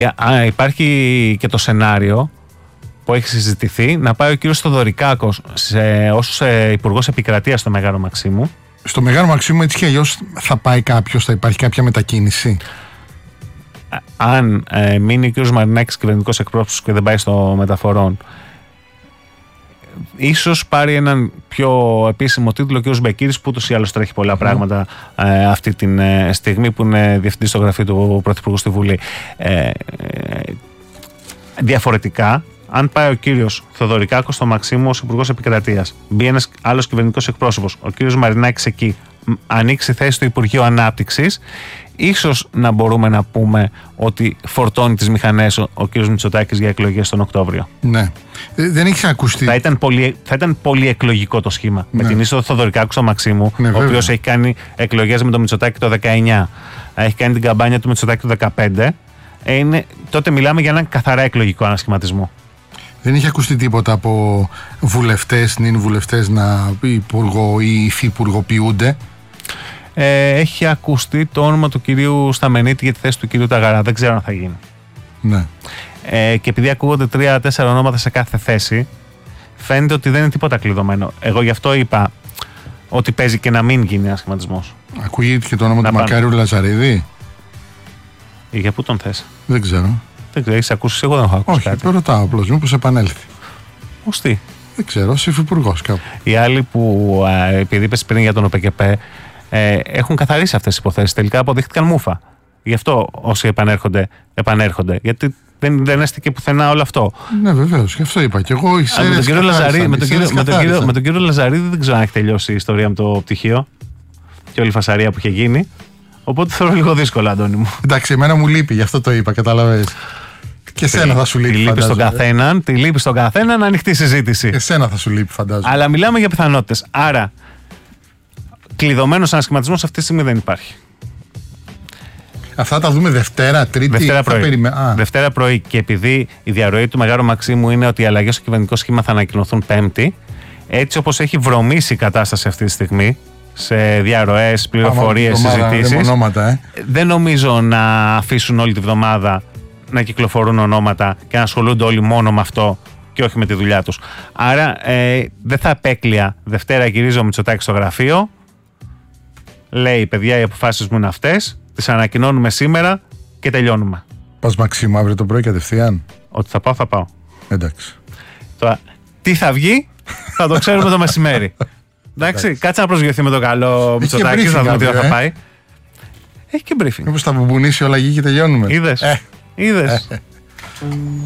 Υπάρχει και το σενάριο που έχει συζητηθεί να πάει ο κύριος Θοδωρικάκος ως υπουργός επικρατείας στο Μεγάρο Μαξίμου. Στο Μεγάρο Μαξίμου έτσι και αλλιώς θα πάει κάποιος, θα υπάρχει κάποια μετακίνηση. Αν μείνει ο κύριος Μαρινάκης κυβερνητικός εκπρόσωπος και δεν πάει στο μεταφορών, ίσως πάρει έναν πιο επίσημο τίτλο ο κύριος Μπεκύρης, που ούτως ή άλλως τρέχει πολλά πράγματα αυτή τη στιγμή, που είναι διευθυντής στο γραφείο του Πρωθυπουργού στη Βουλή. Διαφορετικά, αν πάει ο κύριος Θοδωρικάκος στο Μαξίμου ως υπουργός επικρατείας, μπει ένας άλλος κυβερνητικός εκπρόσωπος, ο κύριος Μαρινάκης εκεί, ανοίξει θέση στο Υπουργείο Ανάπτυξης, ίσως να μπορούμε να πούμε ότι φορτώνει τις μηχανές ο κύριος Μητσοτάκης για εκλογές τον Οκτώβριο. Ναι. Δεν έχει ακουστεί. Θα ήταν πολύ εκλογικό το σχήμα. Ναι. Με την είσοδο Θοδωρικάκου στο Μαξίμου, ναι, ο οποίος έχει κάνει εκλογές με τον Μητσοτάκη το 19, έχει κάνει την καμπάνια του Μητσοτάκη το 15. Τότε μιλάμε για έναν καθαρά εκλογικό ανασχηματισμό. Δεν είχε ακουστεί τίποτα από βουλευτές, νυν βουλευτές να υπουργό ή υφυπουργοποιούνται. Έχει ακουστεί το όνομα του κυρίου Σταμενίτη για τη θέση του κυρίου Ταγαρά. Δεν ξέρω αν θα γίνει. Ναι. Και επειδή ακούγονται 3-4 ονόματα σε κάθε θέση, φαίνεται ότι δεν είναι τίποτα κλειδωμένο. Εγώ γι' αυτό είπα ότι παίζει και να μην γίνει ανασχηματισμός. Ακούγεται και το όνομα του Μακάριου Λαζαρίδη. Για πού τον θες? Δεν ξέρω. Δεν ξέρω, έχεις ακούσει? Εγώ δεν έχω ακούσει. Όχι, το ρωτάω απλώς, μήπως επανέλθει. Ως τι? Δεν ξέρω, ως υφυπουργός κάπου. Οι άλλοι που, επειδή είπες πριν για τον ΟΠΕΚΕΠΕ, έχουν καθαρίσει αυτές τις υποθέσεις. Τελικά αποδείχτηκαν μούφα. Γι' αυτό όσοι επανέρχονται. Γιατί δεν έστηκε πουθενά όλο αυτό. Ναι, βεβαίως, γι' αυτό είπα. Και εγώ με τον κύριο Λαζαρίδη δεν ξέρω αν έχει τελειώσει η ιστορία με το πτυχίο και όλη η φασαρία που είχε γίνει. Οπότε θεωρώ λίγο δύσκολο, Αντώνη μου. Εντάξει, εμένα μου λείπει, γι' αυτό το είπα, καταλαβαίνεις. Και εσένα θα σου λείπει. Τη λείπει στον καθέναν, ανοιχτή συζήτηση. Και εσένα θα σου λείπει, φαντάζομαι. Αλλά μιλάμε για πιθανότητες. Άρα, κλειδωμένος ανασχηματισμός αυτή τη στιγμή δεν υπάρχει. Αυτά τα δούμε Δευτέρα, Τρίτη. Δευτέρα πρωί. Και επειδή η διαρροή του Μεγάρου Μαξίμου είναι ότι οι αλλαγές στο κυβερνητικό σχήμα θα ανακοινωθούν Πέμπτη, έτσι όπως έχει βρωμίσει η κατάσταση αυτή τη στιγμή, σε διαρροές, πληροφορίες, συζητήσεις, δεν νομίζω να αφήσουν όλη τη βδομάδα να κυκλοφορούν ονόματα και να ασχολούνται όλοι μόνο με αυτό και όχι με τη δουλειά τους. Άρα δεν θα απέκλεια Δευτέρα γυρίζει ο Μητσοτάκης στο γραφείο, λέει παιδιά οι αποφάσεις μου είναι αυτές, τις ανακοινώνουμε σήμερα και τελειώνουμε. Πας Μαξίμου αύριο το πρωί κατευθείαν? Ότι θα πάω, θα πάω. Εντάξει. Τώρα, τι θα βγει θα το ξέρουμε το μεσημέρι. Εντάξει, κάτσε να προσγειωθεί με το καλό Μητσοτάκης, να δούμε τι θα πάει. Έχει και briefing. Μήπως θα μπουμπουνίσει όλα γη και τελειώνουμε. Είδες.